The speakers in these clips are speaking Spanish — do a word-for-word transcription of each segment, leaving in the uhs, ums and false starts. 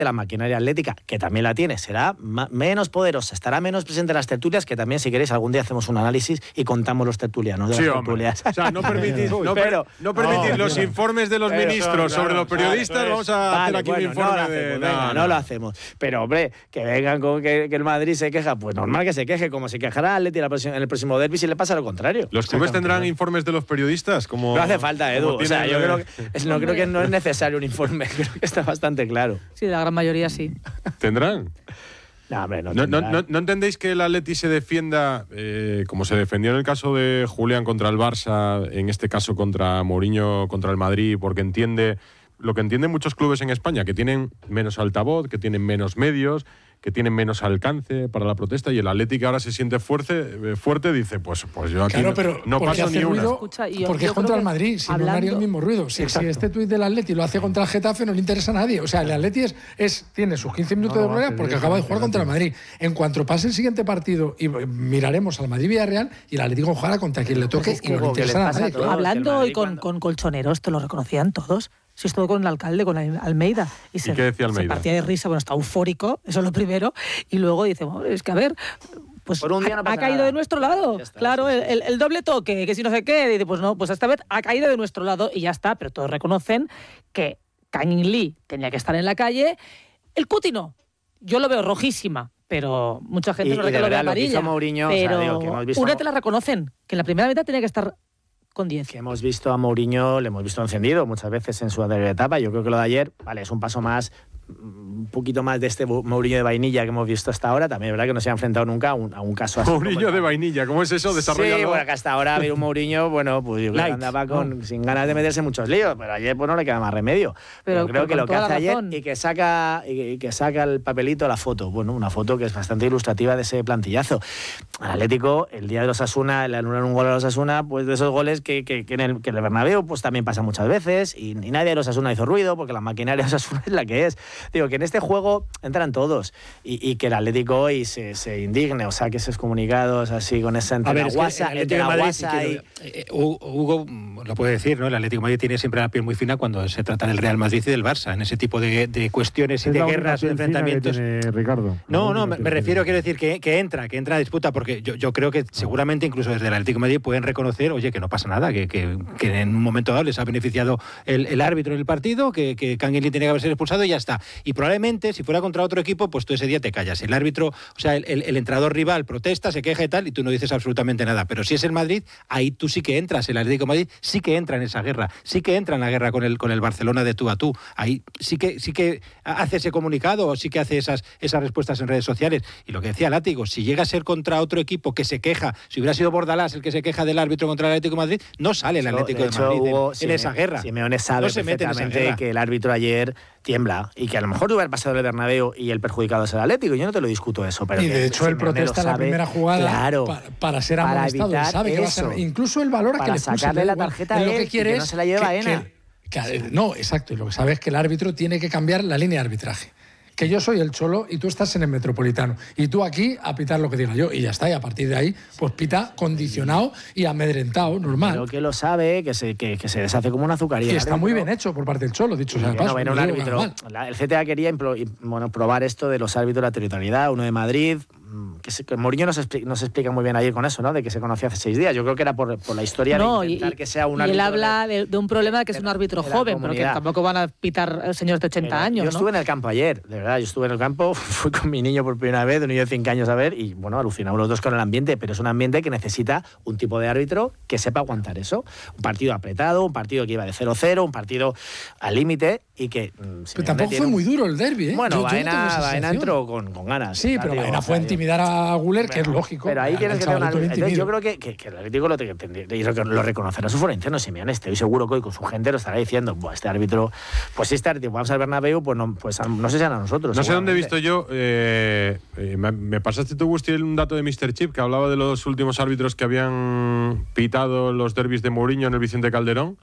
la maquinaria atlética, que también la tiene, será ma- menos poderosa, estará menos presente en las tertulias, que también, si queréis, algún día hacemos un análisis y contamos los tertulianos de sí, las hombre. tertulias. O sea, no permitís, no, pero, no permitís no, los mira. informes de los Pero, ministros claro, sobre los periodistas, claro, vamos a vale, hacer aquí bueno, un informe no lo de... hacemos, no, venga, no, no. lo hacemos. Pero, hombre, que vengan con que, que el Madrid se queja, pues normal que se queje, como se quejará el Atleti en el próximo derbi si le pasa lo contrario. ¿Los clubes tendrán informes de los periodistas? Como, no hace falta, Edu. O sea, yo creo que, es, no, creo que no es necesario un informe, creo que está bastante claro. Sí, la gran mayoría sí. ¿Tendrán? No, hombre, no, no, no, no, ¿No entendéis que el Atleti se defienda, eh, como se defendió en el caso de Julián contra el Barça, en este caso contra Mourinho, contra el Madrid, porque entiende lo que entienden muchos clubes en España, que tienen menos altavoz, que tienen menos medios, que tienen menos alcance para la protesta, y el Atlético ahora se siente fuerte, fuerte dice, pues, pues yo aquí claro, no, pero no paso ni una. Escucha, yo, porque yo es contra creo el Madrid, si hablando... no haría el mismo ruido. Si, si este tuit del Atleti lo hace contra el Getafe, no le interesa a nadie. O sea, el Atleti es, es, tiene sus quince minutos no, de gloria porque acaba de jugar contra el Madrid. En cuanto pase el siguiente partido, y miraremos al Madrid-Villarreal, y el Atlético jugará contra quien le toque, es que y no le como que interesa les a nadie. pasa a todos. Hablando Madrid hoy con, cuando- con colchoneros, te lo reconocían todos. Si estuvo con el alcalde, con Almeida. Y, se, qué decía se Almeida? partía de risa, bueno, está eufórico, eso es lo primero. Y luego dice, bueno, es que a ver, pues Por un día no ha, pasa ha caído nada. de nuestro lado. Ya está, claro, sí, sí. el, el- el doble toque, que si no sé qué. Dice, pues no, pues esta vez ha caído de nuestro lado y ya está. Pero todos reconocen que Kang-in Lee tenía que estar en la calle. El Cuti no. Yo lo veo rojísima. Pero mucha gente Y- no y de lo ve verdad, lo que amarilla. hizo Mourinho, o sea, pero digo, que hemos visto- una te la reconocen, que en la primera mitad tenía que estar con diez. Que hemos visto a Mourinho, le hemos visto encendido muchas veces en su anterior etapa. Yo creo que lo de ayer, vale, es un paso más, un poquito más de este Mourinho de vainilla que hemos visto hasta ahora. También es verdad que no se ha enfrentado nunca a un, a un caso así. Mourinho como- de vainilla, ¿cómo es eso? Desarrollado. Sí, bueno, que hasta ahora había un Mourinho, bueno, pues yo creo que Light, andaba con, ¿no? sin ganas de meterse en muchos líos, pero ayer pues no le queda más remedio. Pero, Pero- creo pero que con lo que toda hace la ayer razón. y que saca y que, y que saca el papelito, la foto, bueno, una foto que es bastante ilustrativa de ese plantillazo. Al Atlético, el día de los Osasuna, le anulan un gol a los Osasuna, pues de esos goles que, que, que en el, que en el Bernabéu pues también pasa muchas veces, y, y nadie de los Osasuna hizo ruido porque la maquinaria de Osasuna es la que es. Digo, que en este juego entran todos y, y que el Atlético hoy se, se indigne, o sea, que esos comunicados así con esa entre A ver, la es que guasa, el entre Atlético la de Madrid, guasa sí y... que- eh, Hugo, Hugo, mm, lo puede decir, ¿no? El Atlético de Madrid tiene siempre la piel muy fina cuando se trata del Real Madrid y del Barça, en ese tipo de, de cuestiones y Es de la única guerras o de piel fina que enfrentamientos. tiene Ricardo. No, La no, única me, piel me fina. refiero, quiero decir, que, que entra, que entra a disputa, porque yo, yo creo que seguramente incluso desde el Atlético de Madrid pueden reconocer, oye, que no pasa nada, que, que, que en un momento dado les ha beneficiado el, el árbitro en el partido, que, que Kang-in Lee tenía que haber sido expulsado y ya está. Y probablemente, si fuera contra otro equipo, pues tú ese día te callas. El árbitro, o sea, el, el, el entrenador rival protesta, se queja y tal, y tú no dices absolutamente nada. Pero si es el Madrid, ahí tú sí que entras. El Atlético de Madrid sí que entra en esa guerra, sí que entra en la guerra con el, con el Barcelona de tú a tú. Ahí sí que, sí que hace ese comunicado, o sí que hace esas, esas respuestas en redes sociales. Y lo que decía Látigo, si llega a ser contra otro equipo que se queja, si hubiera sido Bordalás el que se queja del árbitro contra el Atlético de Madrid, no sale el Atlético de, hecho, Madrid en- Hugo, en, Simeone- esa guerra. Simeone sabe No se mete en esa perfectamente guerra. que el árbitro ayer tiembla y que a lo mejor hubiera pasado el Bernabéu y el perjudicado es el Atlético. Yo no te lo discuto eso, pero Y que de hecho él Simeone lo protesta en la sabe, primera jugada claro, pa- para ser para amonestado. Él evitar sabe que va a eso. ser. Incluso él valora que Para le expulsen, sacarle da la igual. tarjeta Él a lo él que y quiere que es no se la lleve que- Baena. que- que- no, exacto. Y lo que sabe es que el árbitro tiene que cambiar la línea de arbitraje. Que yo soy el Cholo y tú estás en el Metropolitano. Y tú aquí a pitar lo que diga yo. Y ya está. Y a partir de ahí, pues pita condicionado y amedrentado, normal. Pero que lo sabe, que se, que, que se deshace como una azucarilla. Y está muy bien hecho por parte del Cholo, dicho sea de Que paso. no, era un no digo que árbitro. haga mal. La- el C T A quería implo- y, bueno, probar esto de los árbitros de la territorialidad, uno de Madrid, mm, que, se, que Mourinho nos, expli- nos explica muy bien ayer con eso, ¿no? De que se conocía hace seis días. Yo creo que era por, por la historia No, de y, intentar que sea un y árbitro. él habla de, de un problema de que es de un la- árbitro de la joven, pero que comunidad. tampoco van a pitar eh, señores de ochenta Pero años, Yo ¿no? estuve en el campo ayer, de verdad, yo estuve en el campo, fui con mi niño por primera vez, un niño de cinco años a ver, y bueno, alucinamos los dos con el ambiente, pero es un ambiente que necesita un tipo de árbitro que sepa aguantar eso. Un partido apretado, un partido que iba de cero cero, un partido al límite y que... mm, Pero tampoco fue muy duro el derbi, ¿eh? Bueno, Yo- yo no tengo Baena, esa Baena sensación. entró con, con ganas. Sí, ¿verdad? pero Digo, Baena o fue sea, intimidar a Guller, que es lógico. Pero ahí Al tienes que tener una... chavalito le Entonces, intimida. yo creo que, que, que el Atlético lo, te- tendría- y lo, lo reconocerá su foro interno, Simeone. Estoy seguro que hoy con su gente lo estará diciendo, "Buah, este árbitro, pues si este árbitro vamos al Bernabéu, pues no, pues a- no sé si a nosotros. No sé dónde he visto seguramente". yo. Eh, eh, me, me pasaste tú, Gusti, un dato de míster Chip que hablaba de los últimos árbitros que habían pitado los derbis de Mourinho en el Vicente Calderón.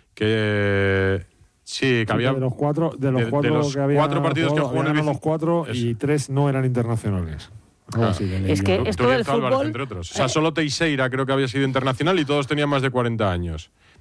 Que. Sí, que había. De los cuatro, de los de- de cuatro, los que había cuatro partidos que jugado, jugó en el había ganado Vicente- los cuatro y Eso. tres no eran internacionales. Algo Ah. así que leí Es yo. que esto del Turienzo Álvarez, fútbol... entre otros. O sea, eh, solo Teixeira creo que había sido internacional y todos tenían más de cuarenta años.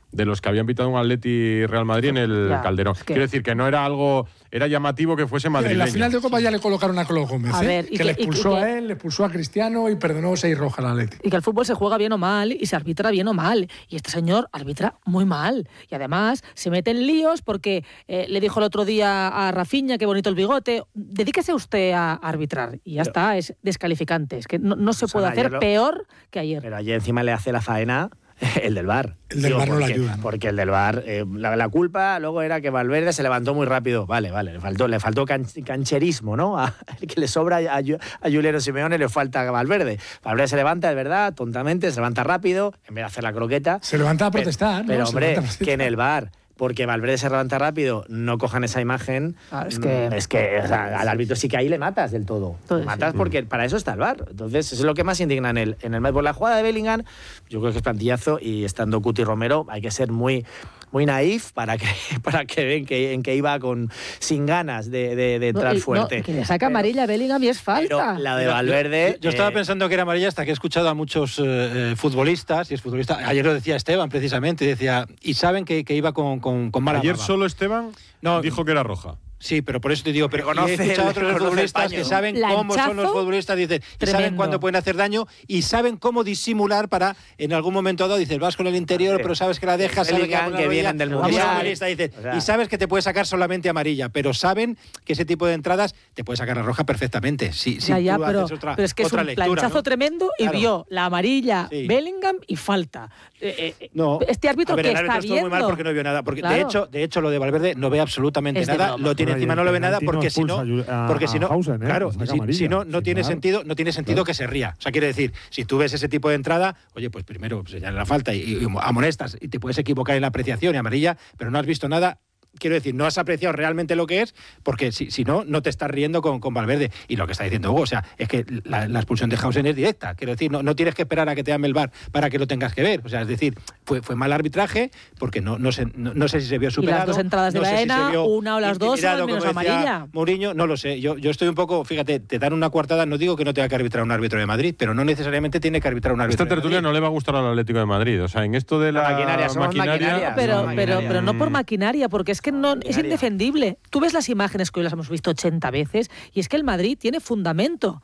de los que habían pitado un Atleti Real Madrid en el Ya, Calderón. es que- Quiero decir que no era algo, era llamativo que fuese madrileño. En la final de Copa ya le colocaron a Colo Gómez, A ¿eh? ver, y que le que- y- expulsó y que- a él, le expulsó a Cristiano y perdonó seis rojas al Atleti. Y que el fútbol se juega bien o mal y se arbitra bien o mal. Y este señor arbitra muy mal. Y además se mete en líos porque eh, le dijo el otro día a Rafinha, qué bonito el bigote, dedíquese usted a arbitrar. Y ya Pero- está, es descalificante. Es que no, no se O sea, puede ayer hacer lo- peor que ayer. Pero allí encima le hace la faena el del V A R. El del Digo, V A R no le porque- ayuda, ¿no? Porque el del V A R, eh, la, la culpa luego era que Valverde se levantó muy rápido. Vale, vale, le faltó, le faltó can- cancherismo, ¿no? A, el que le sobra a, Ju- a Juliano Simeone le falta a Valverde. Valverde se levanta, es verdad, tontamente, se levanta rápido, en vez de hacer la croqueta. Se levanta a Pero- protestar, ¿no? Pero, Se hombre, levanta a protestar. que en el V A R, porque Valverde se levanta rápido, no cojan esa imagen. Ah, es que- mm, es que o sea, al árbitro sí que ahí le matas del todo. Pues Le matas sí. porque para eso está el V A R. Entonces, eso es lo que más indigna en el, en el por la jugada de Bellingham. Yo creo que es plantillazo y estando Cuti Romero hay que ser muy muy naif para que para que ven que en que iba con sin ganas de, de- de No, entrar y- no, fuerte. que le saca Pero- amarilla a Bellingham y es pero falta. la de Mira, Valverde. Yo, yo estaba eh, pensando que era amarilla hasta que he escuchado a muchos eh, eh, futbolistas, y es futbolista, ayer lo decía Esteban precisamente, y decía, y saben que, que iba con, con, con mala Ayer baba. solo Esteban No. dijo que era roja. Sí, pero por eso te digo, pero Reconoce y he escuchado a el- otros reconoce el futbolistas paño, que ¿no? saben cómo son los Lanchazo futbolistas, dicen, y saben tremendo. cuándo pueden hacer daño y saben cómo disimular para en algún momento dado dices, vas con el interior, Sí. pero sabes que la dejas, sabes Bellingham, va con la que rodilla, vienen del como Mundial. futbolista, dice, O sea- y sabes que te puede sacar solamente amarilla, pero saben que ese tipo de entradas te puede sacar la roja perfectamente. Si, si Ya, ya, tú pero, haces otra, pero es que es otra un lectura, planchazo ¿no? tremendo y Claro. vio la amarilla Sí. Bellingham y falta. Eh, eh, No. Este árbitro A ver, que el árbitro está estuvo viendo. muy mal porque no vio nada. Porque de Claro. hecho, de hecho, lo de Valverde no ve absolutamente Es de nada. broma. Lo tiene Bueno, y encima, el no lo ve nada penalti no porque si no, expulsa a- porque si no, a Hausen, ¿eh? claro, Saca si, amarilla, si no, no sin tiene nada. sentido, no tiene sentido Claro. que se ría. O sea, quiere decir, si tú ves ese tipo de entrada, oye, pues primero señala la falta y, y amonestas y te puedes equivocar en la apreciación y amarilla, pero no has visto nada. Quiero decir, no has apreciado realmente lo que es, porque si, si no, no te estás riendo con, con Valverde. Y lo que está diciendo Hugo, o sea, es que la, la expulsión de Hausen es directa. Quiero decir, no, no tienes que esperar a que te llame el V A R para que lo tengas que ver. O sea, es decir, fue, fue mal arbitraje, porque no, no, sé, no, no sé si se vio superado. dos entradas de no sé si Baena, se vio una o las dos, intimidado, al menos como decía amarilla. Mourinho, no lo sé. Yo, yo estoy un poco, fíjate, te dan una coartada, no digo que no tenga que arbitrar un árbitro de Madrid, pero no necesariamente tiene que arbitrar un árbitro Esta de tertulia Madrid. no le va a gustar al Atlético de Madrid. O sea, en esto de la, La maquinaria, somos maquinaria. Pero, No, pero, maquinaria. pero no por maquinaria, porque es que no es Maquinaria. indefendible. Tú ves las imágenes que hoy las hemos visto ochenta veces y es que el Madrid tiene fundamento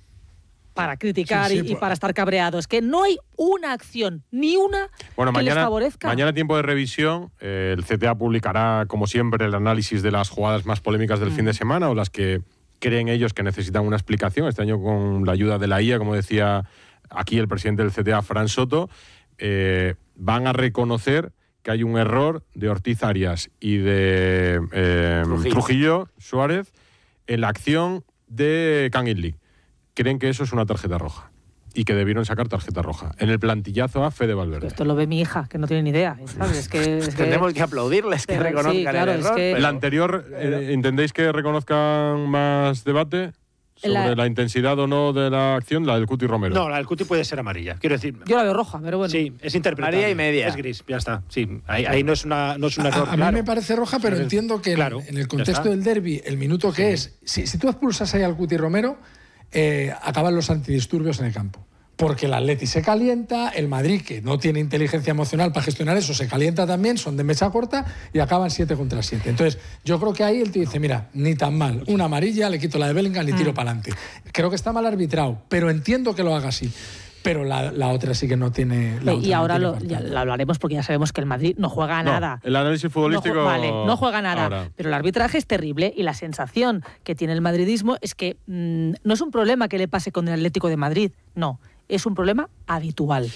para criticar Sí, sí, y, y pues- para estar cabreado. Es que no hay una acción, ni una Bueno, que les mañana, favorezca. mañana tiempo de revisión. eh, el C T A publicará, como siempre, el análisis de las jugadas más polémicas del fin de semana o las que creen ellos que necesitan una explicación. Este año con la ayuda de la I A, como decía aquí el presidente del C T A, Fran Soto, eh, van a reconocer que hay un error de Ortiz Arias y de eh, Trujillo. Trujillo Suárez en la acción de Kangin Lee. Creen que eso es una tarjeta roja y que debieron sacar tarjeta roja. En el plantillazo a Fede Valverde. Esto lo ve mi hija, que no tiene ni idea. ¿sabes? Es que, es que- Tenemos que aplaudirles que Pero sí, reconozcan claro, el es error. que- pero- La anterior, eh, ¿entendéis que reconozcan más debate sobre La- la... intensidad o no de la acción? La del Cuti Romero. No, la del Cuti puede ser amarilla. Quiero decir, Yo la veo roja, pero bueno. sí, es interpretable. Amarilla y media. Es gris, ya está. Sí, ahí, ahí no es una no es un A, error a mí claro. me parece roja, pero Es- entiendo que en- claro, en, el ya contexto está. del derbi, el minuto que es, si, si tú expulsas ahí al Cuti Romero, eh, acaban los antidisturbios en el campo. Porque el Atleti se calienta, el Madrid, que no tiene inteligencia emocional para gestionar eso, se calienta también, son de mecha corta y acaban siete contra siete. Entonces, yo creo que ahí el tío dice, mira, ni tan mal, una amarilla, le quito la de Bellingham y tiro para adelante. Creo que está mal arbitrado, pero entiendo que lo haga así. Pero la, la otra sí que no tiene... La y otra no ahora tiene lo, cuarta. ya lo hablaremos porque ya sabemos que el Madrid no juega No, nada. el análisis futbolístico. No, ju- vale, no juega nada. ahora. Pero el arbitraje es terrible y la sensación que tiene el madridismo es que mmm, no es un problema que le pase con el Atlético de Madrid, no, es un problema habitual.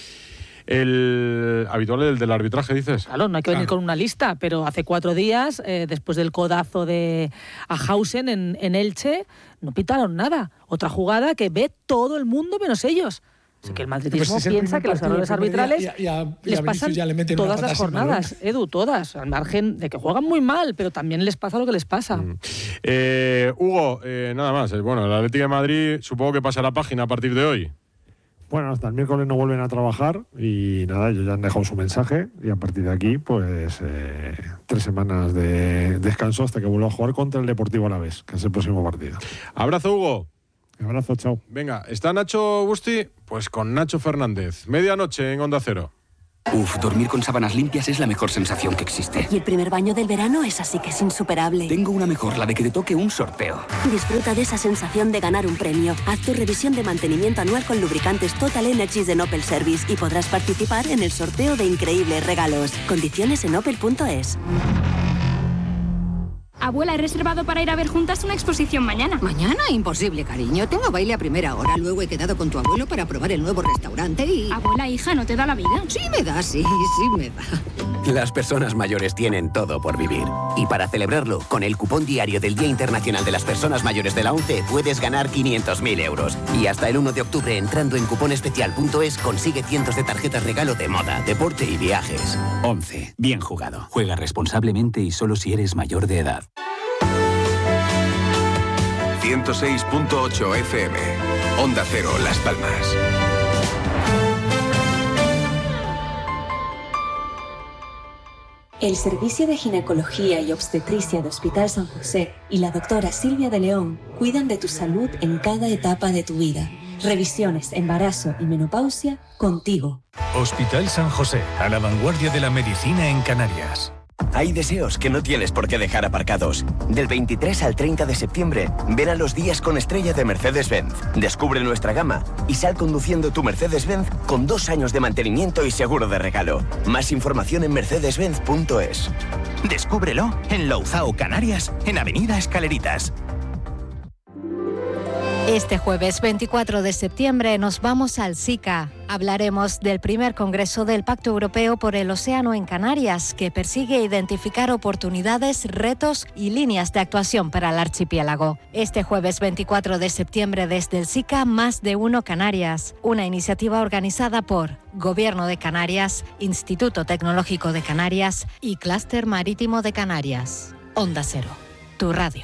El habitual del, del arbitraje, dices. Claro, no hay que venir Claro. con una lista, pero hace cuatro días, eh, después del codazo de a Hausen en, en Elche, no pitaron nada. Otra jugada que ve todo el mundo menos ellos. Así que el Pues madridismo es el piensa primer que los partido, errores el primer día, arbitrales y a- y a- y a les Vinicius pasan ya le meten una todas las patada sin balón. jornadas, Edu, todas, al margen de que juegan muy mal, pero también les pasa lo que les pasa. Mm. Eh, Hugo, eh, nada más. eh, Bueno, el Atlético de Madrid supongo que pasa la página a partir de hoy. Bueno, hasta el miércoles no vuelven a trabajar y nada, ellos ya han dejado su mensaje y a partir de aquí, pues eh, tres semanas de descanso hasta que vuelva a jugar contra el Deportivo Alavés, que es el próximo partido. Abrazo, Hugo. Un abrazo, chao. Venga, ¿está Nacho Busti? Pues con Nacho Fernández. Medianoche en Onda Cero. Uf, dormir con sábanas limpias es la mejor sensación que existe. Y el primer baño del verano es así que es insuperable. Tengo una mejor, la de que te toque un sorteo. Disfruta de esa sensación de ganar un premio. Haz tu revisión de mantenimiento anual con lubricantes Total Energies de Opel Service y podrás participar en el sorteo de increíbles regalos. Condiciones en opel punto es. Abuela, he reservado para ir a ver juntas una exposición mañana. ¿Mañana? Imposible, cariño. Tengo baile a primera hora. Luego he quedado con tu abuelo para probar el nuevo restaurante y... Abuela, hija, ¿no te da la vida? Sí me da, sí, sí me da. Las personas mayores tienen todo por vivir. Y para celebrarlo, con el cupón diario del Día Internacional de las Personas Mayores de la ONCE puedes ganar quinientos mil euros. Y hasta el uno de octubre, entrando en cuponespecial punto es, consigue cientos de tarjetas regalo de moda, deporte y viajes. ONCE. Bien jugado. Juega responsablemente y solo si eres mayor de edad. ciento seis punto ocho F M. Onda Cero, Las Palmas. El Servicio de Ginecología y Obstetricia de Hospital San José y la doctora Silvia de León cuidan de tu salud en cada etapa de tu vida. Revisiones, embarazo y menopausia contigo. Hospital San José, a la vanguardia de la medicina en Canarias. Hay deseos que no tienes por qué dejar aparcados. Del veintitrés al treinta de septiembre, ven a los días con estrella de Mercedes-Benz. Descubre nuestra gama y sal conduciendo tu Mercedes-Benz con dos años de mantenimiento y seguro de regalo. Más información en mercedes benz punto es. Descúbrelo en Louzao, Canarias, en Avenida Escaleritas. Este jueves veinticuatro de septiembre nos vamos al SICA. Hablaremos del primer Congreso del Pacto Europeo por el Océano en Canarias, que persigue identificar oportunidades, retos y líneas de actuación para el archipiélago. Este jueves veinticuatro de septiembre desde el SICA, Más de Uno Canarias, una iniciativa organizada por Gobierno de Canarias, Instituto Tecnológico de Canarias y Clúster Marítimo de Canarias. Onda Cero, tu radio.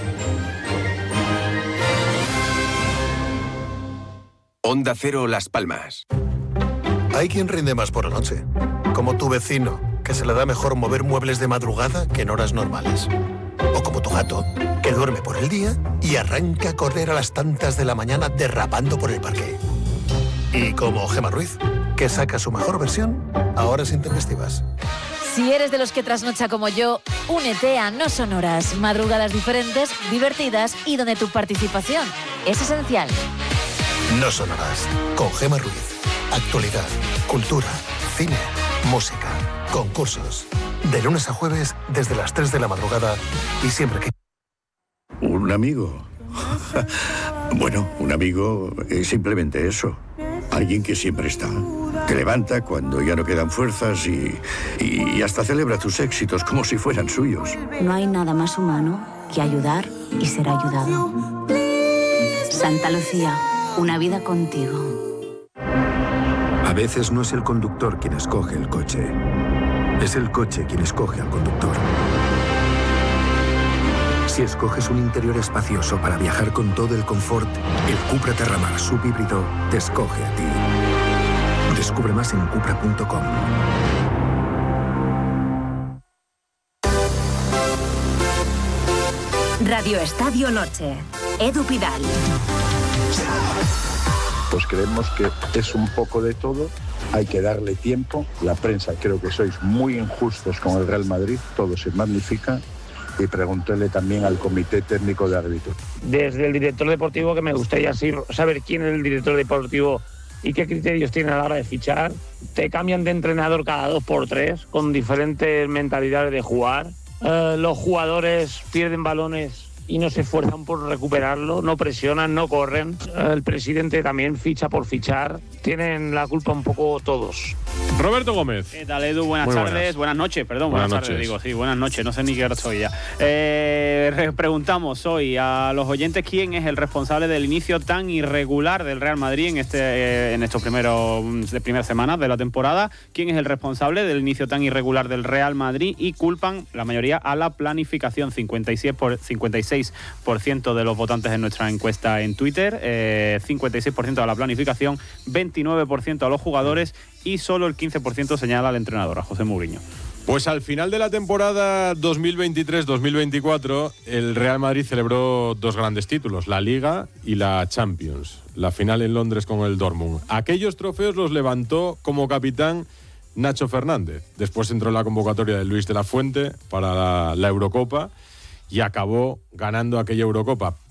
Onda Cero, Las Palmas. Hay quien rinde más por la noche, como tu vecino, que se le da mejor mover muebles de madrugada que en horas normales. O como tu gato, que duerme por el día y arranca a correr a las tantas de la mañana derrapando por el parque. Y como Gemma Ruiz, que saca su mejor versión a horas intempestivas. Si eres de los que trasnocha como yo, únete a No Son Horas, madrugadas diferentes, divertidas y donde tu participación es esencial. No Son Horas, con Gemma Ruiz. Actualidad, cultura, cine, música, concursos. De lunes a jueves desde las tres de la madrugada y siempre que... ¿Un amigo? Bueno, un amigo es simplemente eso. Alguien que siempre está. Te levanta cuando ya no quedan fuerzas y, y hasta celebra tus éxitos como si fueran suyos. No hay nada más humano que ayudar y ser ayudado. Santa Lucía. Una vida contigo. A veces no es el conductor quien escoge el coche. Es el coche quien escoge al conductor. Si escoges un interior espacioso para viajar con todo el confort, el Cupra Terramar subhíbrido te escoge a ti. Descubre más en cupra punto com. Radio Estadio Noche. Edu Pidal. Pues creemos que es un poco de todo, hay que darle tiempo. La prensa, creo que sois muy injustos con el Real Madrid, todo se magnifica. Y pregúntele también al comité técnico de árbitros. Desde el director deportivo, que me gustaría saber quién es el director deportivo y qué criterios tiene a la hora de fichar. Te cambian de entrenador cada dos por tres, con diferentes mentalidades de jugar. Eh, los jugadores pierden balones y no se esfuerzan por recuperarlo, no presionan, no corren. El presidente también ficha por fichar. Tienen la culpa un poco todos. Roberto Gómez. ¿Qué tal, Edu? Buenas Muy tardes, buenas. buenas noches, perdón, buenas, buenas tardes, noches. digo, sí, buenas noches, no sé ni qué hora soy ya. Eh, preguntamos hoy a los oyentes quién es el responsable del inicio tan irregular del Real Madrid en este eh, en estos primeros de primeras semanas de la temporada. ¿Quién es el responsable del inicio tan irregular del Real Madrid? Y culpan la mayoría a la planificación. cincuenta y seis por, cincuenta y seis por ciento de los votantes en nuestra encuesta en Twitter, eh, cincuenta y seis por ciento a la planificación, veintinueve por ciento a los jugadores y solo el quince por ciento señala al entrenador, a José Mourinho. Pues al final de la temporada dos mil veintitrés dos mil veinticuatro, el Real Madrid celebró dos grandes títulos, la Liga y la Champions. La final en Londres con el Dortmund. Aquellos trofeos los levantó como capitán Nacho Fernández. Después entró en la convocatoria de Luis de la Fuente para la, la Eurocopa y acabó ganando aquella Eurocopa.